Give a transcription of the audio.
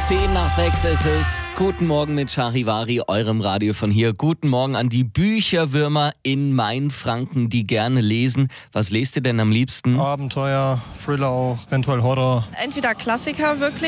5:10 ist es. Guten Morgen mit Charivari, eurem Radio von hier. Guten Morgen an die Bücherwürmer in Mainfranken, die gerne lesen. Was lest ihr denn am liebsten? Abenteuer, Thriller auch, eventuell Horror. Entweder Klassiker wirklich.